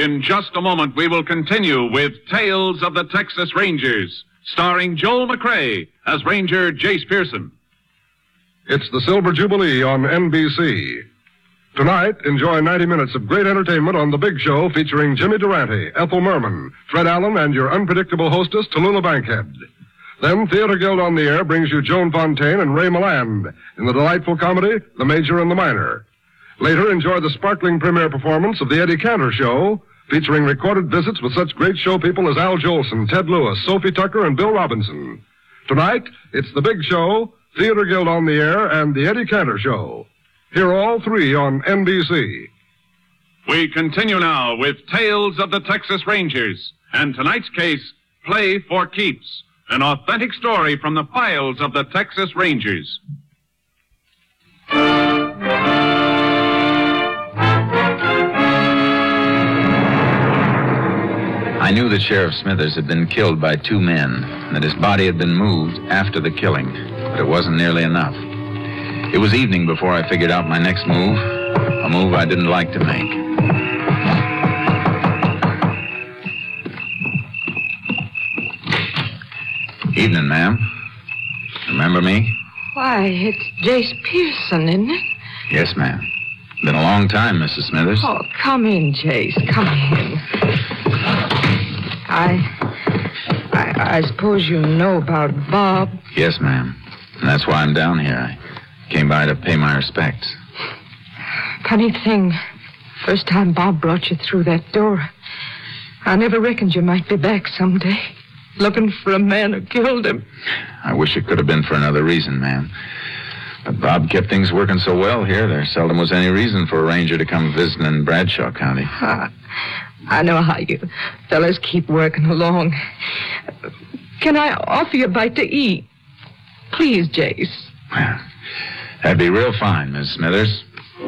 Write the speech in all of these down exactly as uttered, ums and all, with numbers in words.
In just a moment, we will continue with Tales of the Texas Rangers, starring Joel McCrea as Ranger Jace Pearson. It's the Silver Jubilee on N B C. Tonight, enjoy ninety minutes of great entertainment on The Big Show featuring Jimmy Durante, Ethel Merman, Fred Allen, and your unpredictable hostess, Tallulah Bankhead. Then Theater Guild on the Air brings you Joan Fontaine and Ray Milland in the delightful comedy, The Major and the Minor. Later, enjoy the sparkling premiere performance of The Eddie Cantor Show, featuring recorded visits with such great show people as Al Jolson, Ted Lewis, Sophie Tucker, and Bill Robinson. Tonight, it's The Big Show, Theater Guild on the Air, and The Eddie Cantor Show. Hear all three on N B C. We continue now with Tales of the Texas Rangers, and tonight's case, Play for Keeps, an authentic story from the files of the Texas Rangers. I knew that Sheriff Smithers had been killed by two men, and that his body had been moved after the killing, but it wasn't nearly enough. It was evening before I figured out my next move, a move I didn't like to make. Evening, ma'am. Remember me? Why, it's Jace Pearson, isn't it? Yes, ma'am. Been a long time, Missus Smithers. Oh, come in, Jace. Come in. I, I... I suppose you know about Bob. Yes, ma'am. And that's why I'm down here. I came by to pay my respects. Funny thing. First time Bob brought you through that door, I never reckoned you might be back someday, looking for a man who killed him. I wish it could have been for another reason, ma'am. But Bob kept things working so well here, there seldom was any reason for a ranger to come visiting in Bradshaw County. Uh, I know how you fellas keep working along. Can I offer you a bite to eat? Please, Jace. Well, that'd be real fine, Miss Smithers.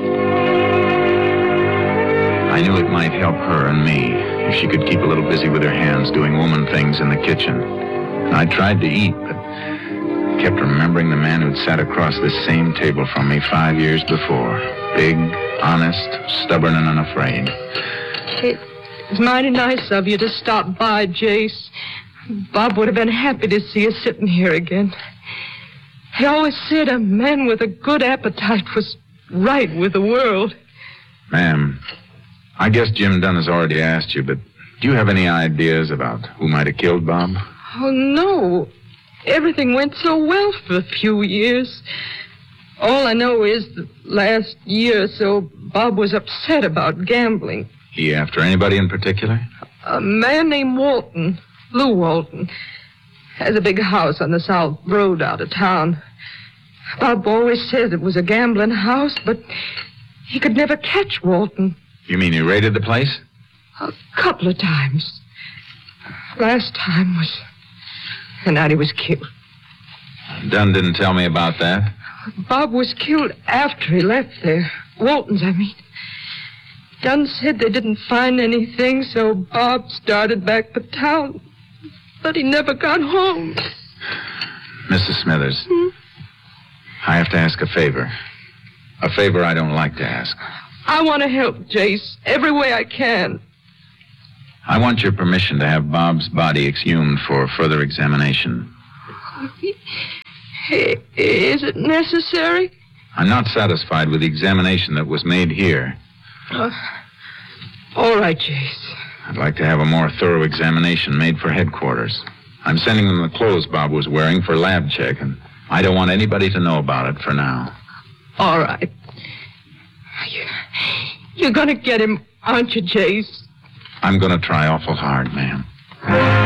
I knew it might help her and me if she could keep a little busy with her hands doing woman things in the kitchen. And I tried to eat, but kept remembering the man who'd sat across this same table from me five years before. Big, honest, stubborn, and unafraid. It's mighty nice of you to stop by, Jace. Bob would have been happy to see you sitting here again. He always said a man with a good appetite was right with the world. Ma'am, I guess Jim Dunn has already asked you, but do you have any ideas about who might have killed Bob? Oh, no. Everything went so well for a few years. All I know is the last year or so, Bob was upset about gambling. He after anybody in particular? A man named Walton, Lou Walton, has a big house on the South Road out of town. Bob always said it was a gambling house, but he could never catch Walton. You mean he raided the place? A couple of times. Last time was the night he was killed. Dunn didn't tell me about that. Bob was killed after he left there. Walton's, I mean. Dunn said they didn't find anything, so Bob started back for town. But he never got home. Missus Smithers, hmm? I have to ask a favor. A favor I don't like to ask. I want to help, Jace, every way I can. I want your permission to have Bob's body exhumed for further examination. Is it necessary? I'm not satisfied with the examination that was made here. Uh, all right, Jace. I'd like to have a more thorough examination made for headquarters. I'm sending them the clothes Bob was wearing for lab check, and I don't want anybody to know about it for now. All right. You, you're going to get him, aren't you, Jace? I'm going to try awful hard, ma'am.